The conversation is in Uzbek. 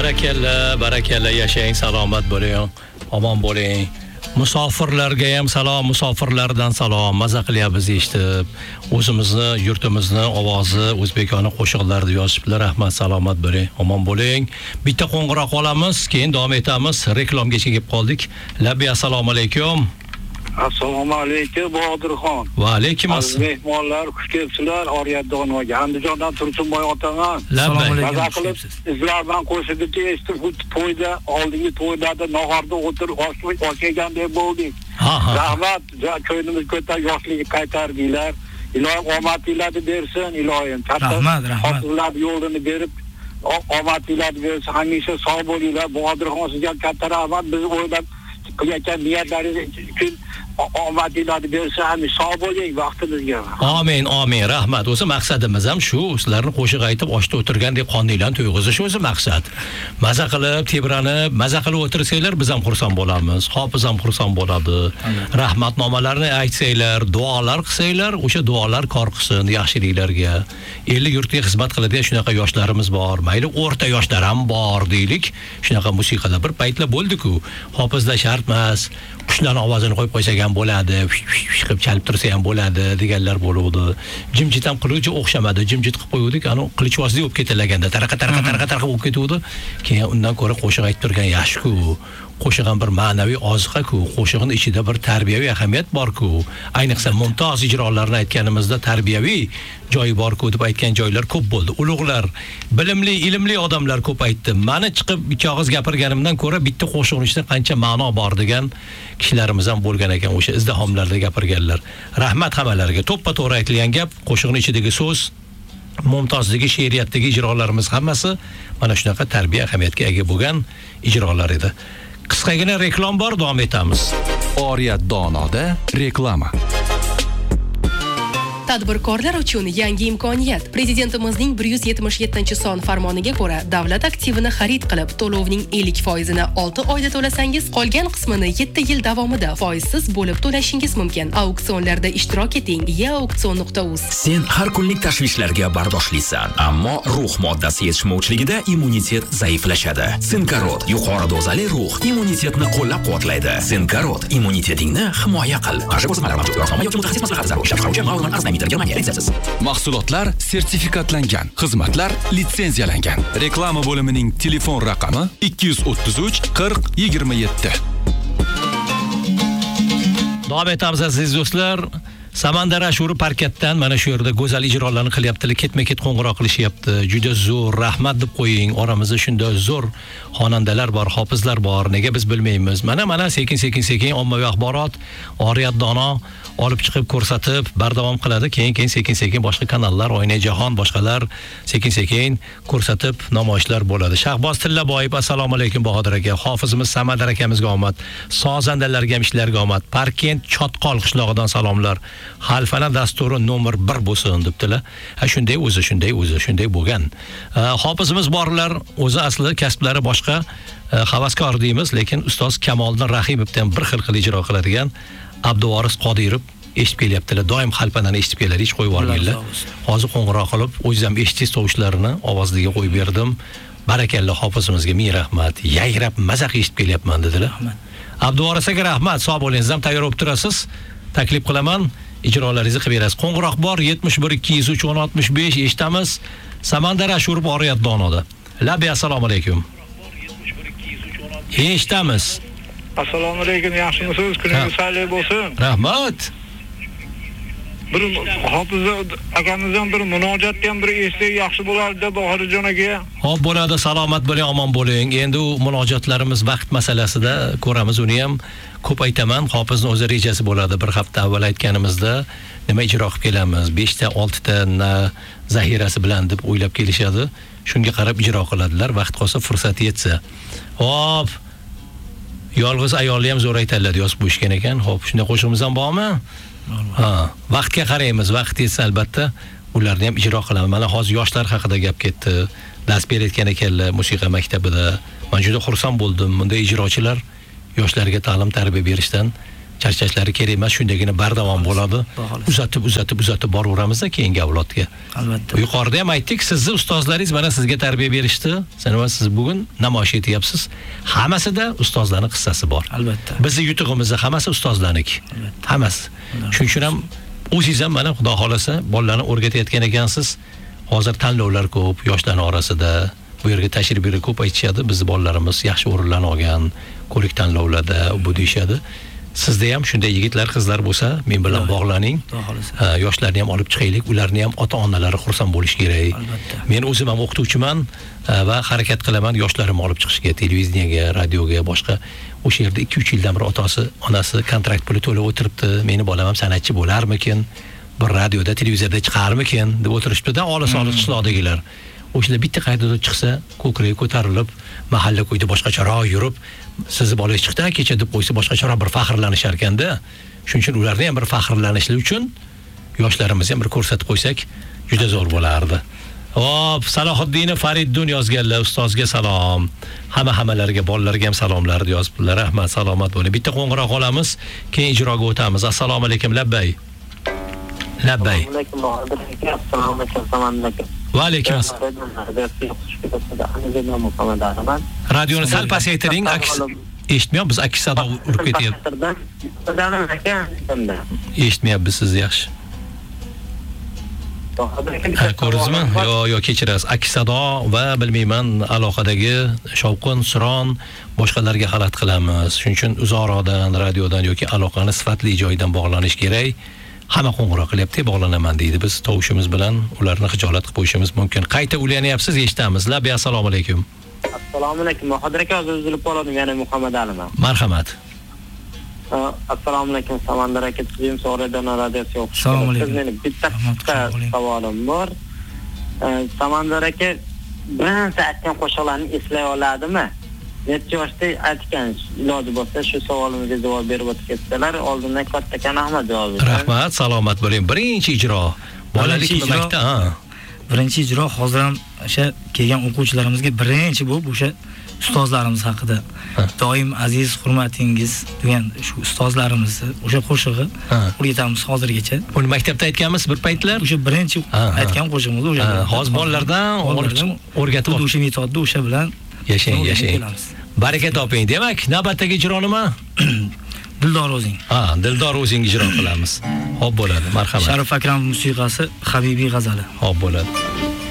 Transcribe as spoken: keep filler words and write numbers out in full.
Barakalla, barakalla, yashang, salomat bo'ling, omon bo'ling. Musofirlarga ham salom, musofirlardan salom. Maza qilyapmiz eshitib. O'zimizni, yurtimizni ovozi, o'zbekona qo'shiqlarni yozibdilar. Rahmat, salomat bo'ling, omon bo'ling. Bitta qo'ng'iroq olamiz, keyin davom etamiz. Reklamgacha kelib qoldik. Labbi assalomu alaykum. Assalomu alaykum Bodirxon. Va alaykum assalom. Mehmonlar, xush kelibsizlar. Oriyat Donoga. Andijondan Tursunboy otaman. Labbi. Maza qilib izlardan qo'shig'ida eshitib, to'yda, oldingi to'ylarda nahorda o'tirib osh yegandek bo'ldik. Rahmat, ko'nglimiz ko'tar, yoshlikka qaytardinglar. Ilohim omadinglarni bersin, ilohim. Rahmat, rahmat. Xotinlar yo'lini berib omadinglarni bersin. Hamisha sog' bo'linglar. Bodirxon, sizga katta rahmat. Biz o'ylab qilayotgan niyatlaringiz uchun omadinglarni bersa ham sog' bo'ling vaqtimizga. Amin, amin. Rahmat. O'zi maqsadimiz ham shu, sizlarni qo'shiq aytib oshda o'tirgandek qoninglarni to'yg'izish o'zi maqsad. Maza qilib, tebranib, maza qilib o'tirsanglar, biz ham xursand bo'lamiz. Hofiz ham xursand bo'ladi. Rahmatnomalarni aytsanglar, duolar qilsanglar, o'sha duolar kor qilsin yaxshiliklarga. ellik yurtga xizmat qiladigan shunaqa yoshlarimiz bor. Mayli o'rta yoshlar ham bor deylik. Shunaqa musiqada bir paytlar bo'ldi-ku. Hofizda shart emas. Qushlarning ovozini qo'yib qo'ysak ham bo'ladi, qilib chalib tursa ham bo'ladi deganlar bo'luvdi. Jimjit ham qiluvchi o'xshamadi. Jimjit qilib qo'yuvdik, ana qilichvozlik bo'lib ketilaganda, taraqa taraqa taraqa taraqa bo'lib ketuvdi. Keyin undan ko'ra qo'shiq aytib turgan yaxshi-ku. Qo'shiq ham bir ma'naviy oziqa-ku, qo'shiqning ichida bir tarbiyaviy ahamiyat bor-ku. Ayniqsa mumtoz ijrolarni aytganimizda tarbiyaviy joyi bor-ku deb aytgan joylar ko'p bo'ldi. Ulug'lar, bilimli, ilmli odamlar ko'p aytdi. Meni chiqib ikki og'iz gapirganimdan ko'ra bitta qo'shiqning ichida qancha ma'no bor degan kishilarimiz ham bo'lgan ekan, o'sha izdihomlarda gapirganlar. Rahmat hammalariga. To'ppa-to'g'ri aytilgan gap, qo'shiqning ichidagi so'z, mumtozligi, she'riyatdagi ijrolarimiz hammasi mana shunaqa tarbiya ahamiyatga ega bo'lgan ijrolar edi. Qisqagina reklam bor, davom etamiz. Oriyat Donoda reklama. Tadbirkorlar uchun yangi imkoniyat. Prezidentimizning bir yuz yetmish yettinchi son farmoniga ko'ra, davlat aktivini xarid qilib, to'lovning ellik foizini olti oyda to'lasangiz, qolgan qismini yetti yil davomida foizsiz bo'lib to'lashingiz mumkin. Auksionlarda ishtirok eting. e auksion nuqta uz. Sen har kunlik tashvishlarga bardoshlisan, ammo ruh moddasi yetishmovchiligida immunitet zaiflashadi. Sinkarot yuqori dozali ruh immunitetni qo'llab-quvvatlaydi. Sinkarot immunitetingni himoya qil. Qarshi bosmalar mavjud. Yoki mutaxassis maslahati zarur. Ishlab chiqaruvchi ma'lumot arzmaydi. Mahsulotlar sertifikatlangan, xizmatlar litsenziyalangan. Reklama bo'limining telefon raqami ikki yuz o'ttiz uch qirq yigirma yetti. Davom etamiz aziz do'stlar. Samandar ashuri parkatdan mana shu yerda go'zal ijrolarni qilyaptilar, ketma-ket qo'ng'iroq qilishyapti. Juda zo'r, rahmat deb qo'ying. Oramizda shunday zo'r xonandalar bor, hofizlar bor. Nega biz bilmaymiz? Mana mana sekin-sekin sekin ommaviy axborot, Oriyat Dono olib chiqib ko'rsatib, bardavom qiladi. Keyin-keyin sekin-sekin boshqa kanallar, Oyna Jahon, boshqalar sekin-sekin ko'rsatib namoyishlar bo'ladi. Shahboz Tillaboyev, assalomu alaykum Bahodir aka. Hofizimiz Samadar akamizga omad. Sozandalarga ham ishlarga omad. Parkent Chotqol qishlog'idan salomlar. Xalfana dasturi nomer bir bo'lsin debdilar. Ha shunday o'zi, shunday o'zi, shunday bo'lgan. Hofizimiz borlar, o'zi asli kasblari boshqa, havaskor deymiz, lekin ustoz Kamoliddin Rahimovdan bir xil qilib ijro qiladigan Abduvoris Qodirov eshitib kelyaptilar. Doim xalpanani eshitib keladi, hech qo'yib olmaylar. Hozir qo'ng'iroq qilib, o'zim ham eshitish tovushlarini ovozliga qo'yib berdim. Barakalla hofizimizga ming rahmat. Yayrab mazaq eshitib kelyapman dedilar. Abduvoris aka rahmat, sog' bo'lingiz, ham tayyor bo'lib turasiz. Taklif qilaman, ijrolaringizni qilib berasiz. Qo'ng'iroq bor yetmish bir ikki yuz uch o'n oltmish besh eshitamiz. Samandar ashuri Oriyat Donoda. Labbi assalomu alaykum. Eshitamiz. Assalomu alaykum, yaxshimisiz? Kuningiz xayr bo'lsin. Rahmat. Bir hofiz akamizdan bir munojatni ham bir eshitsak yaxshi bo'lardi Bohirjon aka. Xo'p, bo'ladi, salomat bo'ling, omon bo'ling. Endi u munojatlarimiz vaqt masalasida ko'ramiz, uni ham ko'p aytaman. Hofizning o'zi rejasi bo'ladi. Bir hafta avval aytganimizda nima ijro qilib kelamiz? besh ta, olti ta zahirasi bilan deb o'ylab kelishadi. Shunga qarab ijro qiladilar, vaqt qolsa, fursat yetsa. Xo'p. Yolg'iz ayolni ham zo'r aytadilar, yozib qo'yishgan ekan. Xo'p, shunday qo'shig'imiz ham bormi? Ha, vaqtga qaraymiz, vaqt yetsa albatta ularni ham ijro qilaman. Mana hozir yoshlar haqida gap ketdi. Dars berayotgan ekanlar musiqa maktabida. Men juda xursand bo'ldim. Bunday ijrochilar yoshlarga ta'lim tarbiya berishdan charchashlari kerak emas, shundagina bardavom bo'ladi. Uzatib, uzatib, uzatib boraveramiz-da keyingi avlodga. Albatta. Yuqorida ham aytdik, sizni ustozlaringiz mana sizga tarbiya berishdi. Sana siz bugun namoyish etyapsiz. Hammasida ustozlarning qissasi bor. Albatta. Bizning yutug'imizda hammasi ustozlarniki. Hammasi. Shuning uchun ham o'zingiz ham mana Xudo xolasa bolalarni o'rgatayotgan ekansiz. Hozir tanlovlar ko'p yoshlarning orasida. Bu yerga tashrif buyurib ko'p aytishadi. Bizning bolalarimiz yaxshi o'rinlarni olgan, ko'rik tanlovlarda bu deyshadi. Sizda ham shunday yigitlar, qizlar bo'lsa, men bilan bog'laning. Yoshlarni ham olib chiqaylik, ularni ham ota-onalari xursand bo'lish kerak. Men o'zim ham o'qituvchiman va harakat qilaman yoshlarimni olib chiqishga, televiziyaga, radioga, boshqa. O'sha yerda ikki uch yildan beri otasi, onasi kontrakt puli to'lab o'tiribdi. Meni bolam ham san'atchi bo'larmikin, bir radioda, televizorda chiqarmikin deb o'tirishibdi-da, olis-olis qishloqdagilar. O'shlar bitta qaydada chiqsa, ko'kragi ko'tarilib, mahalla ko'yda boshqacharoq yurib, sizni bolangiz chiqdi kecha deb qo'ysa boshqacharoq bir faxrlanishar ekanda. Shuning uchun ularni ham bir faxrlanishlari uchun yoshlarimizni ham bir ko'rsatib qo'ysak, juda zo'r bo'lardi. Hop, Salohiddin Fariddun yozganlar, ustozga salom. Hamma-hammalarga, bolalarga ham salomlar yozibdilar. Rahmat, salomat bo'ling. Bitta qo'ng'iroq olamiz, keyin ijroga o'tamiz. Assalomu alaykum, labbay. Labbay. Assalomu alaykum. Va alaykum assalom. Radioni sal pasaytiring, aks eshitmayapmiz, aks sado urib ketyapti. Eshitmayapsiz siz yaxshi. Ko'rdingizmi? Yo, yo, kechirasiz. Aks sado va bilmayman, aloqadagi shovqin, suron boshqalarga xalat qilamiz. Shuning uchun uzoqroqdan, radiodan yoki aloqani sifatli joydan bog'lanish kerak. Hamma qo'ng'iroq qilyapti, bog'lanaman deydi. Biz tovushimiz bilan ularni xijolat qilib qo'yishimiz mumkin. Qayta uylanyapsiz, eshitamiz. Labi, assalomu alaykum. Assalomu alaykum. Hozirga hozir uzilib qoldim, ya'ni Muhammad Aliman. Marhamat. Assalomu alaykum. Samandar aka, sizning so'radan radiosi yo'q. Assalomu alaykum. Sizning bitta savolim bor. Samandar aka, birinchi aytgan qo'shiqlarni eslay oladimi? Necha yoshda aytgan, iloji bo'lsa shu savolimga javob berib o'tib ketsalar, oldindan kattakon rahmat javob bering. Rahmat, salomat bo'ling. Birinchi ijro. Bolalik maktab, ha. Birinchi ijro hozir ham o'sha kelgan o'quvchilarimizga birinchi bo'lib o'sha ustozlarimiz haqida doim aziz hurmatingiz degan shu ustozlarimizni o'sha qo'shig'i o'rgatamiz hozirgacha. Buni maktabda aytganmiz bir paytlar. O'sha birinchi aytgan qo'shig'imiz o'sha. Hozir bolalardan o'rgatib o'sha metodni o'sha bilan yashang, yashang. Baraka toping. Demak, navbatdagi ijro nima? Dildor o'zing. Ha, Dildor o'zing ijro qilamiz. Xo'p bo'ladi. Marhamat. Sharif Akram musiqasi, Habibiy g'azali. Xo'p bo'ladi.